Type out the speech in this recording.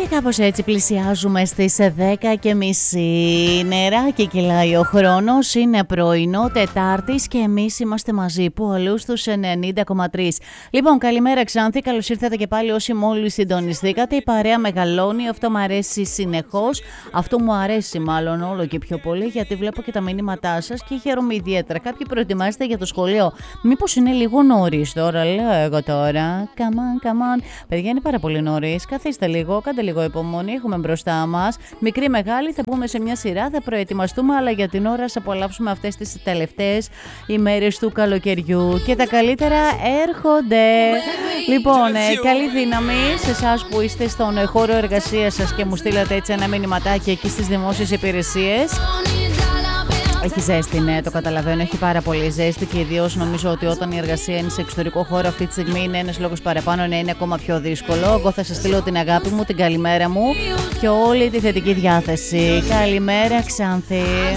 Και κάπως έτσι πλησιάζουμε στις 10:30. Νεράκι κυλάει ο χρόνος, είναι πρωινό Τετάρτης και εμείς είμαστε μαζί που αλλού στους 90,3. Λοιπόν, καλημέρα Ξάνθη, καλώς ήρθατε και πάλι όσοι μόλις συντονιστήκατε. Η παρέα μεγαλώνει, αυτό μου αρέσει συνεχώς. Αυτό μου αρέσει μάλλον όλο και πιο πολύ, γιατί βλέπω και τα μηνύματά σας και χαίρομαι ιδιαίτερα. Κάποιοι προετοιμάζετε για το σχολείο. Μήπως είναι λίγο νωρίς τώρα, λέω εγώ τώρα. Come on. Παιδιά, είναι πάρα πολύ νωρίς. Καθίστε λίγο, κάντε λίγο υπομονή. Έχουμε μπροστά μας μικρή μεγάλη. Θα μπούμε σε μια σειρά, θα προετοιμαστούμε. Αλλά για την ώρα, ας απολαύσουμε αυτές τις τελευταίες ημέρες του καλοκαιριού. Και τα καλύτερα έρχονται. Λοιπόν, καλή δύναμη σε εσάς που είστε στον χώρο εργασίας σας και μου στείλατε έτσι ένα μηνυματάκι εκεί στις δημόσιες υπηρεσίες. Έχει ζέστη, ναι, το καταλαβαίνω. Έχει πάρα πολύ ζέστη και ιδίως νομίζω ότι όταν η εργασία είναι σε εξωτερικό χώρο αυτή τη στιγμή είναι ένας λόγος παραπάνω να είναι ακόμα πιο δύσκολο. Εγώ θα σας στείλω την αγάπη μου, την καλημέρα μου και όλη τη θετική διάθεση. Καλημέρα, Ξάνθη.